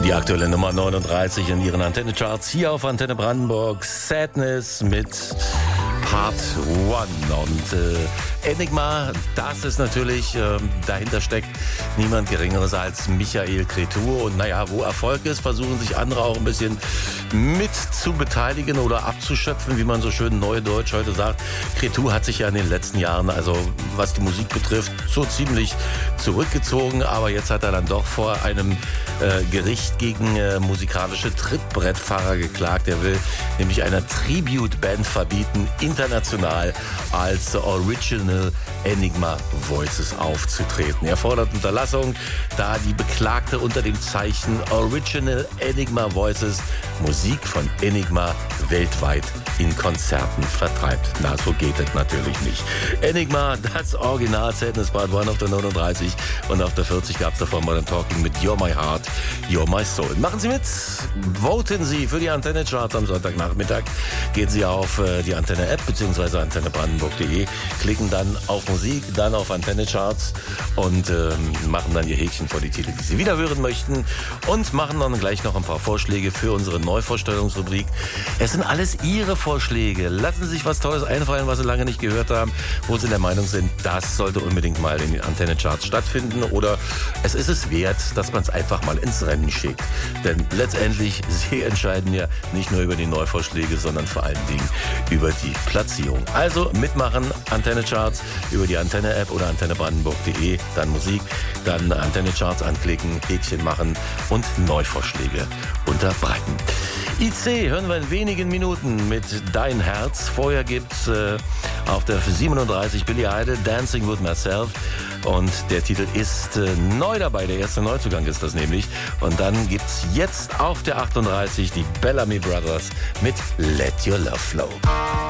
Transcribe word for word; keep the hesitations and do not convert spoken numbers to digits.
Die aktuelle Nummer neununddreißig in ihren Antenne-Charts hier auf Antenne Brandenburg. Sadness mit Part One. Und äh, Enigma, das ist natürlich, äh, dahinter steckt niemand Geringeres als Michael Cretu. Und naja, wo Erfolg ist, versuchen sich andere auch ein bisschen mit zu beteiligen oder abzuschöpfen, wie man so schön neudeutsch heute sagt. Cretu hat sich ja in den letzten Jahren, also was die Musik betrifft, so ziemlich zurückgezogen. Aber jetzt hat er dann doch vor einem äh, Gericht gegen äh, musikalische Trittbrettfahrer geklagt. Er will nämlich einer Tribute-Band verbieten, international als Original Enigma Voices aufzutreten. Er fordert Unterlassung, da die Beklagte unter dem Zeichen Original Enigma Voices Musik von Enigma weltweit in Konzerten vertreibt. Na, so geht es natürlich nicht. Enigma, das Original, Sadness Part One auf der neununddreißig und auf der vierzig gab es davon Modern Talking mit You're My Heart, You're My Soul. Machen Sie mit, voten Sie für die Antenne-Charts am Sonntagnachmittag. Gehen Sie auf äh, die Antenne-App bzw. antenne brandenburg punkt de, klicken dann auf Musik, dann auf Antenne-Charts und ähm, machen dann Ihr Häkchen vor die Titel, die Sie wieder hören möchten und machen dann gleich noch ein paar Vorschläge für unsere Neuvorstellungsrubrik. Es sind alles Ihre Vorschläge. Lassen Sie sich was Tolles einfallen, was Sie lange nicht gehört haben, wo Sie der Meinung sind, das sollte unbedingt mal in den Antenne-Charts stattfinden oder es ist es wert, dass man es einfach mal ins Rennen schickt. Denn letztendlich, Sie entscheiden ja nicht nur über die Neuvorschläge, sondern vor allen Dingen über die Platzierung. Also mitmachen, Antenne-Charts über die Antenne-App oder antenne brandenburg punkt de, dann Musik, dann Antenne-Charts anklicken, Häkchen machen und Neuvorschläge unterbreiten. I C hören wir in wenigen Minuten mit Dein Herz. Vorher gibt's äh, auf der siebenunddreißig Billy Idol Dancing with Myself und der Titel ist äh, neu dabei, der erste Neuzugang ist das nämlich. Und dann gibt's jetzt auf der achtunddreißig die Bellamy Brothers mit Let Your Love Flow.